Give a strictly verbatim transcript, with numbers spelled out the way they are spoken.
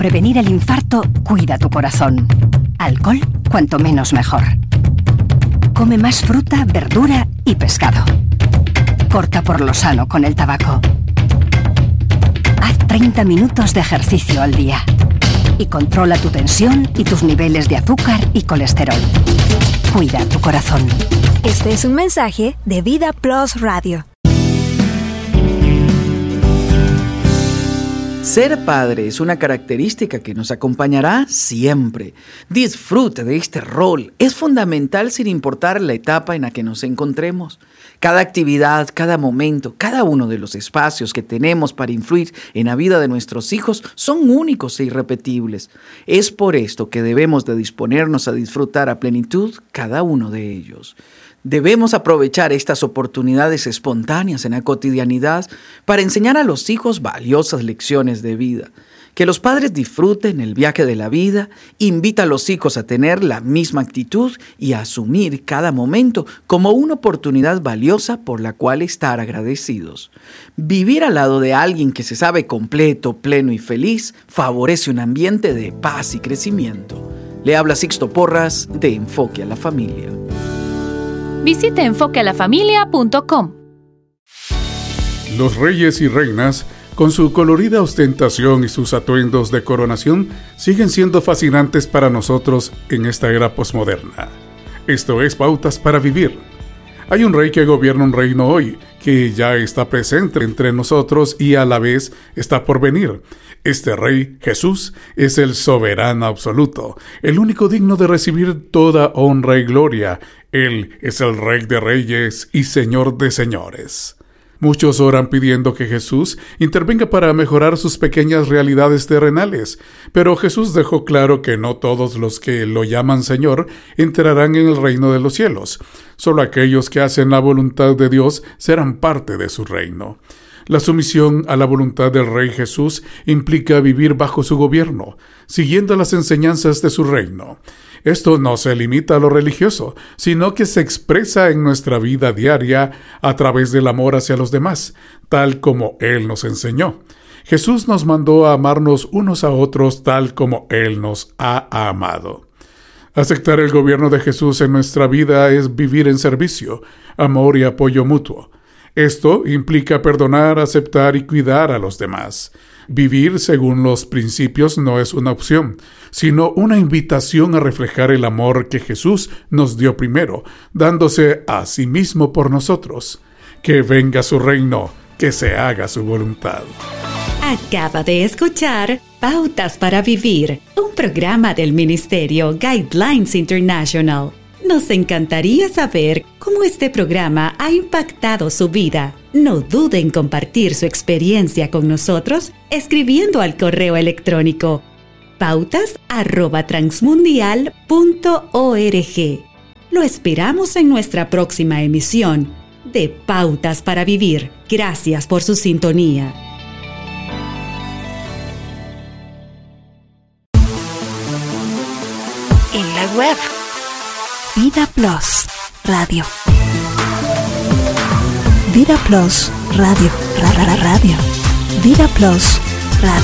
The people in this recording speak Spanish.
prevenir el infarto, cuida tu corazón. Alcohol, cuanto menos mejor. Come más fruta, verdura y pescado. Corta por lo sano con el tabaco. Haz treinta minutos de ejercicio al día. Y controla tu tensión y tus niveles de azúcar y colesterol. Cuida tu corazón. Este es un mensaje de Vida Plus Radio. Ser padre es una característica que nos acompañará siempre. Disfrute de este rol. Es fundamental sin importar la etapa en la que nos encontremos. Cada actividad, cada momento, cada uno de los espacios que tenemos para influir en la vida de nuestros hijos son únicos e irrepetibles. Es por esto que debemos de disponernos a disfrutar a plenitud cada uno de ellos. Debemos aprovechar estas oportunidades espontáneas en la cotidianidad para enseñar a los hijos valiosas lecciones de vida. Que los padres disfruten el viaje de la vida, invita a los hijos a tener la misma actitud y a asumir cada momento como una oportunidad valiosa por la cual estar agradecidos. Vivir al lado de alguien que se sabe completo, pleno y feliz favorece un ambiente de paz y crecimiento. Le habla Sixto Porras de Enfoque a la Familia. Visite enfoque a la familia punto com. Los reyes y reinas, con su colorida ostentación y sus atuendos de coronación, siguen siendo fascinantes para nosotros en esta era posmoderna. Esto es Pautas para Vivir. Hay un rey que gobierna un reino hoy, que ya está presente entre nosotros y a la vez está por venir. Este rey, Jesús, es el soberano absoluto, el único digno de recibir toda honra y gloria. Él es el Rey de Reyes y Señor de Señores. Muchos oran pidiendo que Jesús intervenga para mejorar sus pequeñas realidades terrenales, pero Jesús dejó claro que no todos los que lo llaman Señor entrarán en el reino de los cielos. Solo aquellos que hacen la voluntad de Dios serán parte de su reino. La sumisión a la voluntad del Rey Jesús implica vivir bajo su gobierno, siguiendo las enseñanzas de su reino. Esto no se limita a lo religioso, sino que se expresa en nuestra vida diaria a través del amor hacia los demás, tal como Él nos enseñó. Jesús nos mandó a amarnos unos a otros tal como Él nos ha amado. Aceptar el gobierno de Jesús en nuestra vida es vivir en servicio, amor y apoyo mutuo. Esto implica perdonar, aceptar y cuidar a los demás. Vivir según los principios no es una opción, sino una invitación a reflejar el amor que Jesús nos dio primero, dándose a sí mismo por nosotros. Que venga su reino, que se haga su voluntad. Acaba de escuchar Pautas para Vivir, un programa del Ministerio Guidelines International. Nos encantaría saber cómo este programa ha impactado su vida. No dude en compartir su experiencia con nosotros escribiendo al correo electrónico pautas arroba transmundial punto org. Lo esperamos en nuestra próxima emisión de Pautas para Vivir. Gracias por su sintonía. En la web Vida Plus Radio. Vida Plus Radio. Ra, ra, radio. Vida Plus